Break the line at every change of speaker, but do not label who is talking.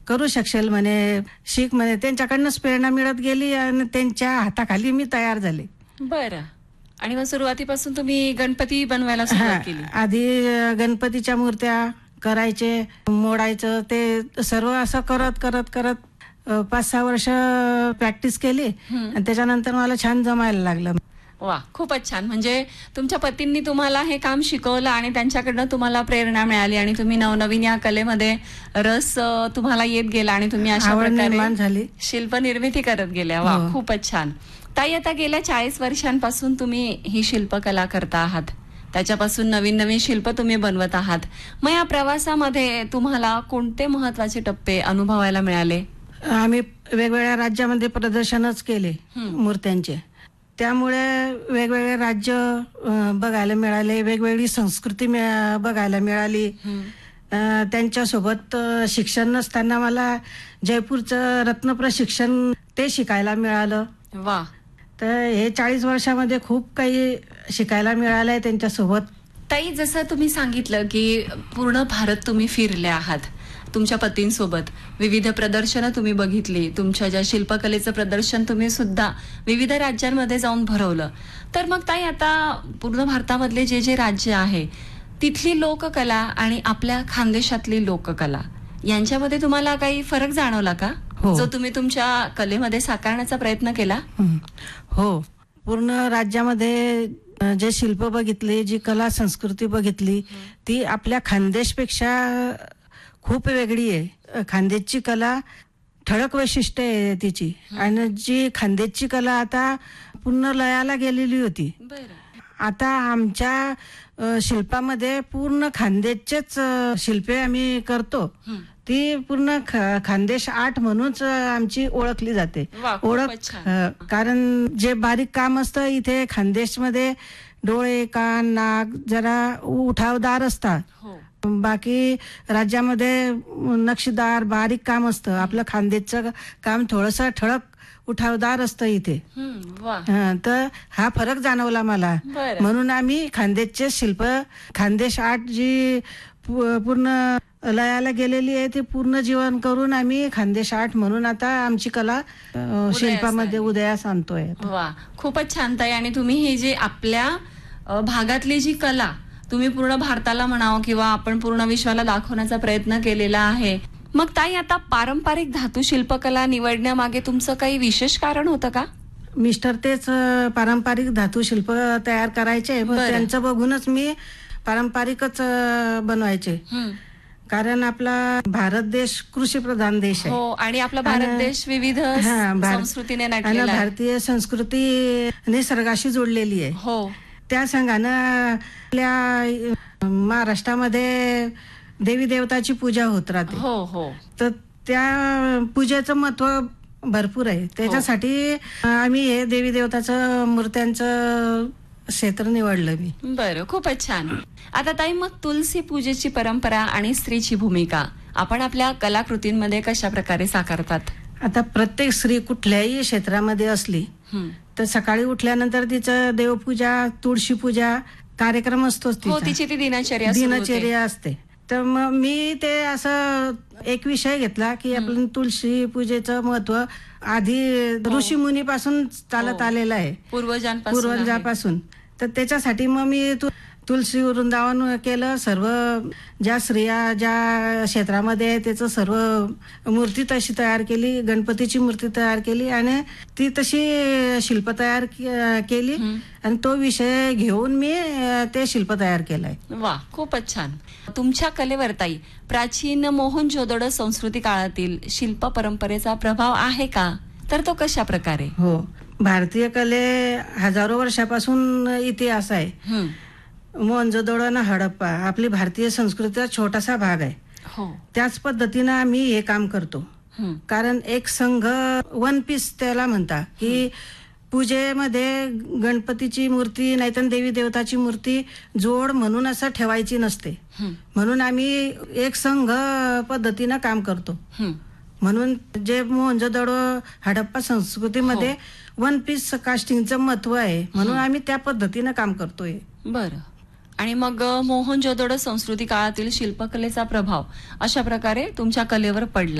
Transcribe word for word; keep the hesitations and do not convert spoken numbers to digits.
करू शकशील म्हणे, शिक म्हणे. त्यांच्याकडनंच प्रेरणा मिळत गेली आणि त्यांच्या हाताखाली मी तयार झाले.
बरं. आणि मग सुरुवातीपासून तुम्ही गणपती बनवायला सुरुवात केली?
आधी गणपतीच्या मूर्त्या करायचे, मोडायचं, ते सर्व असं करत करत करत पाच सहा वर्ष प्रॅक्टिस केली आणि त्याच्यानंतर मला छान जमायला लागलं.
वा, खूपच छान. म्हणजे तुमच्या पतींनी तुम्हाला हे काम शिकवलं आणि त्यांच्याकडनं तुम्हाला प्रेरणा मिळाली आणि तुम्ही नवनवीन या कलेमध्ये रस तुम्हाला येत गेला आणि तुम्ही अशा प्रकारे
झाली
शिल्प निर्मिती करत गेल्या. वा, खूपच छान. ताई, आता गेल्या चाळीस वर्षांपासून तुम्ही ही शिल्पकला करता आहात, त्याच्यापासून नवीन नवीन शिल्प तुम्ही बनवत आहात. मग या प्रवासामध्ये तुम्हाला कोणते महत्वाचे टप्पे अनुभवायला मिळाले?
आम्ही वेगवेगळ्या राज्यामध्ये प्रदर्शनच केले मूर्त्यांचे, त्यामुळे वेगवेगळे राज्य बघायला मिळाले, वेगवेगळी संस्कृती बघायला मिळाली. त्यांच्यासोबत शिक्षण नसताना मला जयपूरचं रत्न प्रशिक्षण ते शिकायला मिळालं.
वा.
तर हे चाळीस वर्षामध्ये खूप काही शिकायला मिळालंय त्यांच्यासोबत.
ताई, जसं तुम्ही सांगितलं की पूर्ण भारत तुम्ही फिरले आहात तुमच्या पतींसोबत, विविध प्रदर्शनं तुम्ही बघितली, तुमच्या ज्या शिल्पकलेचं प्रदर्शन तुम्ही सुद्धा विविध राज्यांमध्ये जाऊन भरवलं. तर मग ताई, आता पूर्ण भारतामधले जे जे राज्य आहे तिथली लोककला आणि आपल्या खानदेशातली लोककला यांच्यामध्ये तुम्हाला काही फरक जाणवला का, जो तुम्ही तुमच्या कलेमध्ये साकारण्याचा प्रयत्न केला?
हो, पूर्ण राज्यामध्ये जे शिल्प बघितले, जी कला संस्कृती बघितली, ती आपल्या खानदेशपेक्षा खूप वेगळी आहे. खानदेशची कला ठळक वैशिष्ट्य आहे तिची, आणि जी खानदेशची कला आता पूर्ण लयाला गेलेली होती. आता आमच्या शिल्पामध्ये पूर्ण खानदेशचेच शिल्पे आम्ही करतो. ती पूर्ण खानदेश आर्ट म्हणूनच आमची ओळखली जाते. ओळख, कारण जे बारीक काम असतं इथे खानदेशमध्ये, डोळे, कान, नाक जरा उठावदार असतात. बाकी राज्यामध्ये नक्षीदार बारीक काम असतं. आपलं खानदेशचं काम थोडस ठळक उठावदार असतं इथे. तर हा फरक जाणवला मला, म्हणून आम्ही खानदेशचे शिल्प, खानदेश आर्ट जी पूर्ण लयाला गेलेली आहे ती पूर्ण जीवन करून आम्ही खानदेश आर्ट म्हणून आता आमची कला शिल्पामध्ये उदयास आणतोय.
वा, खूपच छान ताई. आणि तुम्ही ही जी आपल्या भागातली जी कला तुम्ही पूर्ण भारताला म्हणावं किंवा आपण पूर्ण विश्वाला दाखवण्याचा प्रयत्न केलेला आहे. मग ताई, आता पारंपरिक धातू शिल्पकला निवडण्यामागे तुमचं काही विशेष कारण होतं का?
मिस्टर तेच पारंपरिक धातू शिल्प तयार करायचे, त्यांचं बघूनच मी पारंपरिकच बनवायचे. कारण आपला भारत देश कृषी प्रधान देश आहे.
हो, आणि आपला भारत देश विविध संस्कृतीने नटलेला आहे.
भारतीय संस्कृती निसर्गाशी जोडलेली आहे.
हो,
त्या संघानं आपल्या महाराष्ट्रामध्ये देवी देवताची पूजा होत राहते.
हो हो.
तर त्या पूजेचं महत्व भरपूर आहे. त्याच्यासाठी आम्ही हे देवी देवताचं मूर्त्यांचं क्षेत्र निवडलं मी.
बरं, खूपच छान. आता ताई, मग तुलसी पूजेची परंपरा आणि स्त्रीची भूमिका आपण आपल्या कलाकृतींमध्ये कशा प्रकारे साकारतात?
आता प्रत्येक स्त्री कुठल्याही क्षेत्रामध्ये असली तर सकाळी उठल्यानंतर तिचं देवपूजा, तुळशी पूजा कार्यक्रम असतोच.
तिची ती दिनचर्या
दिनचर्या असते. तर मग मी ते असं एक विषय घेतला की आपलं तुळशी पूजेचं महत्व आधी ऋषी मुनी पासून चालत आलेलं आहे,
पूर्वजांपासून
पूर्वजांपासून. तर त्याच्यासाठी मग मी तुलसी वृंदावन केलं. सर्व ज्या स्त्रिया ज्या क्षेत्रामध्ये त्याचं सर्व मूर्ती तशी तयार केली, गणपतीची मूर्ती तयार केली आणि ती तशी शिल्प तयार केली आणि तो विषय घेऊन मी ते शिल्प तयार केलंय.
वा, खूपच छान. तुमच्या कलेवर ताई प्राचीन मोहनजोदडो संस्कृती काळातील शिल्प परंपरेचा प्रभाव आहे का? तर तो कशा प्रकारे?
हो, भारतीय कले हजारो वर्षापासून इतिहास आहे. मोहनजोदडो आणि हडप्पा आपली भारतीय संस्कृतीचा छोटासा भाग आहे.
हो,
त्याच पद्धतीनं आम्ही हे काम करतो. कारण एक संघ, वन पीस त्याला म्हणता, की पूजेमध्ये गणपतीची मूर्ती नाहीतर देवी देवताची मूर्ती जोड म्हणून असं ठेवायची नसते. म्हणून आम्ही एक संघ पद्धतीनं काम करतो. म्हणून जे मोहनजोदडो हडप्पा संस्कृतीमध्ये वन पीस कास्टिंगचं महत्व आहे, म्हणून आम्ही त्या पद्धतीनं काम करतोय.
बरं. आणि मग मोहनजोदडो संस्कृती काळातील शिल्पकलेचा प्रभाव अशा प्रकारे तुमच्या कलेवर पडला.